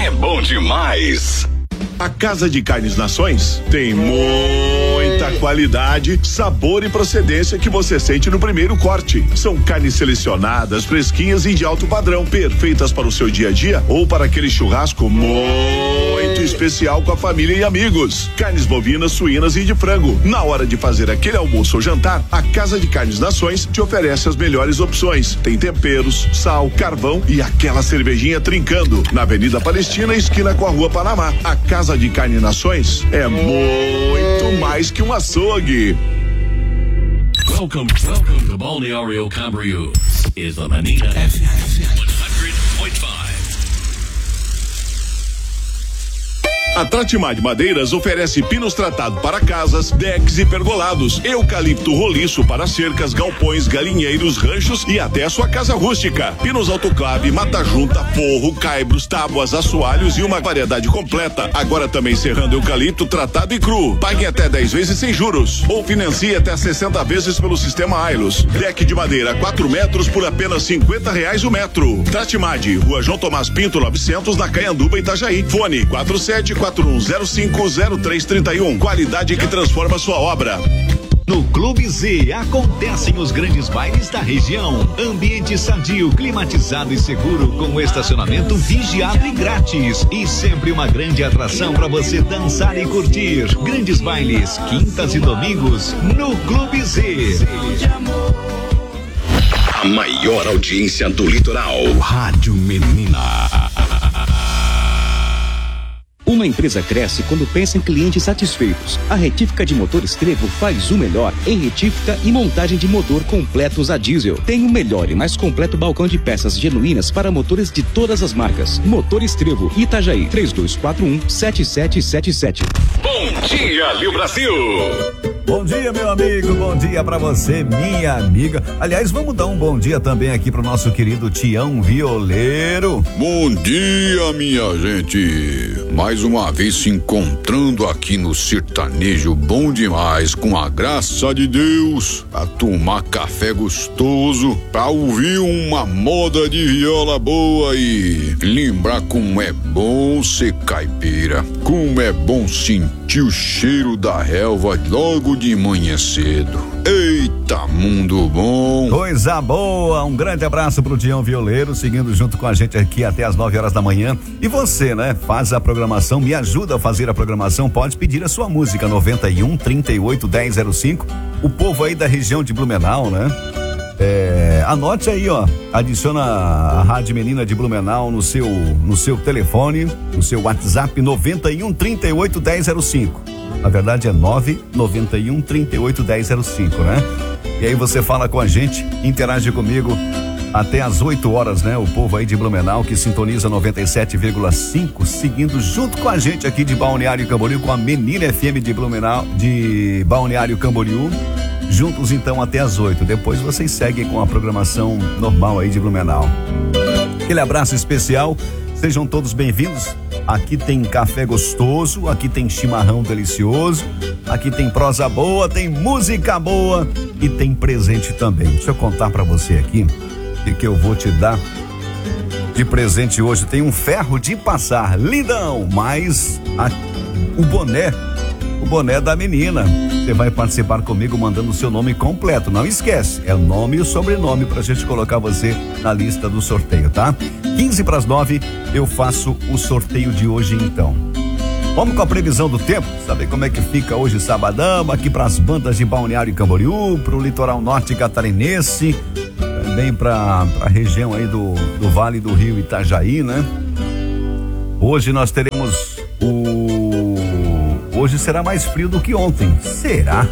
é bom demais. A Casa de Carnes Nações tem muita qualidade, sabor e procedência que você sente no primeiro corte. São carnes selecionadas, fresquinhas e de alto padrão, perfeitas para o seu dia a dia ou para aquele churrasco muito especial com a família e amigos. Carnes bovinas, suínas e de frango. Na hora de fazer aquele almoço ou jantar, a Casa de Carnes Nações te oferece as melhores opções. Tem temperos, sal, carvão e aquela cervejinha trincando. Na Avenida Palestina, esquina com a Rua Panamá. A Casa de Carne Nações é muito mais que um açougue. Welcome to Balneário Camboriú. Is the Menina FM 100.5. A Tratimad Madeiras oferece pinos tratados para casas, decks e pergolados, eucalipto roliço para cercas, galpões, galinheiros, ranchos e até a sua casa rústica. Pinos autoclave, mata-junta, forro, caibros, tábuas, assoalhos e uma variedade completa. Agora também serrando eucalipto tratado e cru. Pague até 10 vezes sem juros ou financie até 60 vezes pelo sistema Ailos. Deck de madeira 4 metros por apenas R$50 o metro. Tratimad, Rua João Tomás Pinto 900 na Caianduba, Itajaí. Fone 4741050331. Qualidade que transforma sua obra. No Clube Z acontecem os grandes bailes da região. Ambiente sadio, climatizado e seguro, com estacionamento vigiado e grátis. E sempre uma grande atração para você dançar e curtir. Grandes bailes, quintas e domingos, no Clube Z. A maior audiência do litoral. Rádio Menina. Uma empresa cresce quando pensa em clientes satisfeitos. A Retífica de Motores Trevo faz o melhor em retífica e montagem de motor completos a diesel. Tem o melhor e mais completo balcão de peças genuínas para motores de todas as marcas. Motores Trevo, Itajaí, 3241-7777. Bom dia, Rio Brasil! Bom dia, meu amigo, bom dia pra você, minha amiga. Aliás, vamos dar um bom dia também aqui pro nosso querido Tião Violeiro. Bom dia, minha gente. Mais uma vez se encontrando aqui no sertanejo bom demais, com a graça de Deus, pra tomar café gostoso, pra ouvir uma moda de viola boa e lembrar como é bom ser caipira, como é bom sentir o cheiro da relva logo de manhã cedo. Eita, mundo bom! Coisa boa! Um grande abraço pro Tião Violeiro, seguindo junto com a gente aqui até as 9 horas da manhã. E você, né? Faz a programação, me ajuda a fazer a programação, pode pedir a sua música, 91 38 1005. O povo aí da região de Blumenau, né? Anote aí, ó. Adiciona a Rádio Menina de Blumenau no seu telefone, no seu WhatsApp, 91 38 1005. Na verdade é 991 38 1005, né? E aí você fala com a gente, interage comigo até às 8 horas, né? O povo aí de Blumenau que sintoniza 97,5, seguindo junto com a gente aqui de Balneário Camboriú, com a Menina FM de Blumenau, de Balneário Camboriú. Juntos então até às 8. Depois vocês seguem com a programação normal aí de Blumenau. Aquele abraço especial, sejam todos bem-vindos. Aqui tem café gostoso, aqui tem chimarrão delicioso, aqui tem prosa boa, tem música boa e tem presente também. Deixa eu contar pra você aqui o que eu vou te dar de presente hoje. Tem um ferro de passar, lindão, mas o boné da menina. Você vai participar comigo mandando o seu nome completo, não esquece, é o nome e o sobrenome pra gente colocar você na lista do sorteio, tá? 8:45 eu faço o sorteio de hoje então. Vamos com a previsão do tempo, saber como é que fica hoje sabadão, aqui pras bandas de Balneário Camboriú, pro litoral norte catarinense, também pra região aí do Vale do Rio Itajaí, né? Hoje nós teremos Hoje será mais frio do que ontem. Será?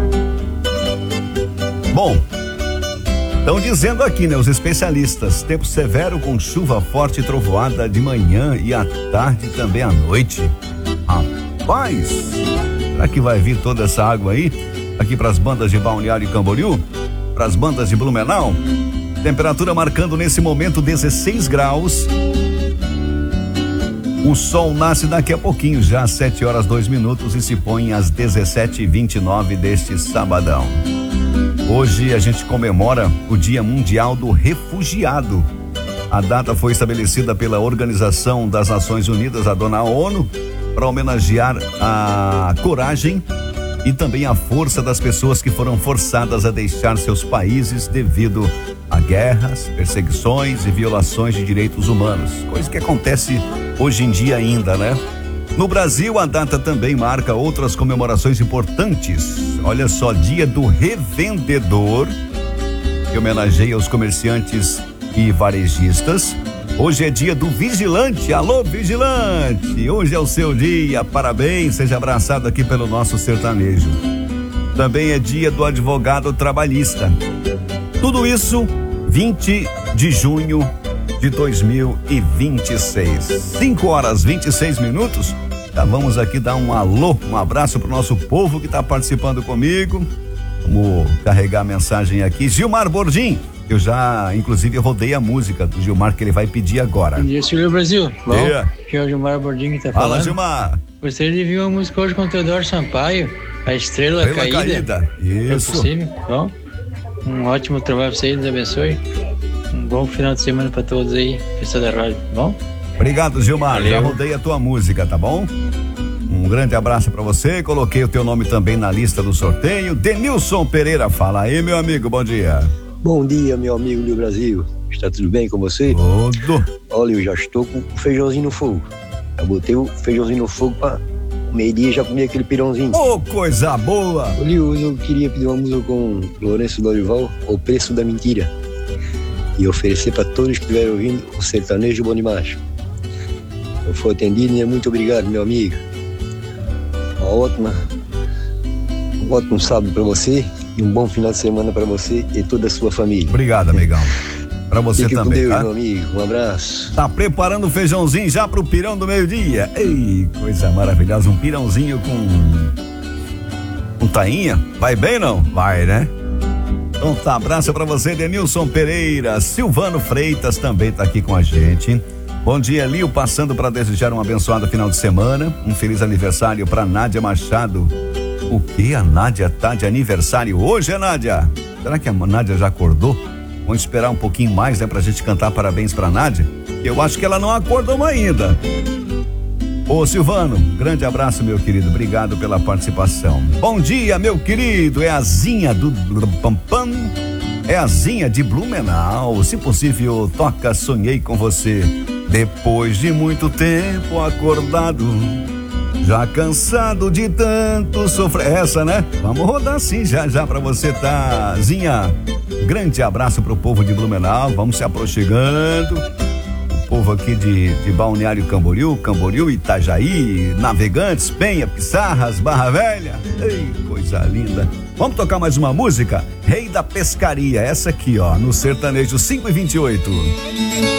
Bom, estão dizendo aqui, né, os especialistas, tempo severo com chuva forte e trovoada de manhã e à tarde e também à noite. Rapaz, será que vai vir toda essa água aí? Aqui para as bandas de Balneário Camboriú? Para as bandas de Blumenau? Temperatura marcando nesse momento 16 graus. O sol nasce daqui a pouquinho, já às 7:02 e se põe às 17:29 deste sabadão. Hoje a gente comemora o Dia Mundial do Refugiado. A data foi estabelecida pela Organização das Nações Unidas, a dona ONU, para homenagear a coragem e também a força das pessoas que foram forçadas a deixar seus países devido a guerras, perseguições e violações de direitos humanos, coisa que acontece hoje em dia ainda, né? No Brasil, a data também marca outras comemorações importantes. Olha só, Dia do Revendedor, que homenageia os comerciantes e varejistas. Hoje é dia do vigilante. Alô, vigilante! Hoje é o seu dia, parabéns, seja abraçado aqui pelo nosso sertanejo. Também é dia do advogado trabalhista. Tudo isso 20 de junho de 2026. 5h26. Já vamos aqui dar um alô, um abraço pro nosso povo que tá participando comigo. Vamos carregar a mensagem aqui. Gilmar Bordim. Eu já, inclusive, rodei a música do Gilmar que ele vai pedir agora. Bom dia, Silvio Brasil. Bom, aqui é o Gilmar Bordim que tá falando. Fala, Gilmar. Gostaria de ouvir uma música hoje com o Teodoro Sampaio, A Estrela Caída. Isso. É possível? Bom, um ótimo trabalho pra vocês, Deus abençoe. Um bom final de semana pra todos aí, pessoal da rádio, bom? Obrigado, Gilmar. Valeu. Já rodei a tua música, tá bom? Um grande abraço pra você. Coloquei o teu nome também na lista do sorteio. Denilson Pereira, fala aí, meu amigo, bom dia. Bom dia, meu amigo Lio Brasil. Está tudo bem com você? Tudo. Olha, eu já estou com o feijãozinho no fogo. Eu botei o feijãozinho no fogo para meio-dia já comi aquele pirãozinho. Ô, coisa boa! Lio, eu queria pedir uma música com Lourenço Dorival, O Preço da Mentira. E oferecer para todos que estiverem ouvindo o sertanejo bom demais. Eu fui atendido e muito obrigado, meu amigo. Um ótimo sábado para você. E um bom final de semana para você e toda a sua família. Obrigado, amigão. Pra você Fique também, com Deus, tá? meu amigo. Um abraço. Tá preparando o feijãozinho já pro pirão do meio-dia? Ei, coisa maravilhosa. Um pirãozinho com tainha. Vai bem, não? Vai, né? Então tá, abraço pra você, Denilson Pereira. Silvano Freitas também tá aqui com a gente. Bom dia, Lio, passando para desejar um abençoado final de semana. Um feliz aniversário pra Nádia Machado. O que? A Nádia tá de aniversário hoje, Nádia? Será que a Nádia já acordou? Vamos esperar um pouquinho mais, né, pra gente cantar parabéns pra Nádia? Eu acho que ela não acordou ainda. Ô, Silvano, grande abraço, meu querido. Obrigado pela participação. Bom dia, meu querido. É a Zinha do Pampam. É a Zinha de Blumenau. Se possível, toca Sonhei com Você. Depois de muito tempo acordado, já cansado de tanto sofrer. Essa, né? Vamos rodar sim, já pra você, tá? Zinha, grande abraço pro povo de Blumenau. Vamos se aproximando. O povo aqui de Balneário Camboriú, Itajaí, Navegantes, Penha, Pissarras, Barra Velha. Ei, coisa linda. Vamos tocar mais uma música? Rei da Pescaria. Essa aqui, ó, no Sertanejo 5h28.